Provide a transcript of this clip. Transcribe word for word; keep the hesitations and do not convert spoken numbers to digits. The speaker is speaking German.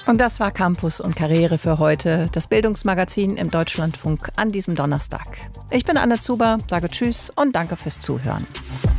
Und das war Campus und Karriere für heute, das Bildungsmagazin im Deutschlandfunk an diesem Donnerstag. Ich bin Anne Zuber, sage Tschüss und danke fürs Zuhören.